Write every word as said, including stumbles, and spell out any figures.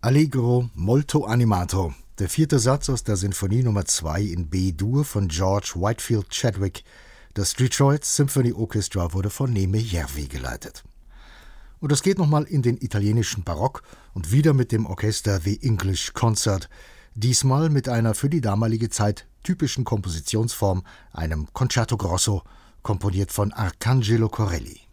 Allegro molto animato, der vierte Satz aus der Sinfonie Nummer zwei in B-Dur von George Whitefield Chadwick. Das Detroit Symphony Orchestra wurde von Neeme Järvi geleitet. Und es geht nochmal in den italienischen Barock und wieder mit dem Orchester The English Concert, diesmal mit einer für die damalige Zeit typischen Kompositionsform, einem Concerto Grosso, komponiert von Arcangelo Corelli.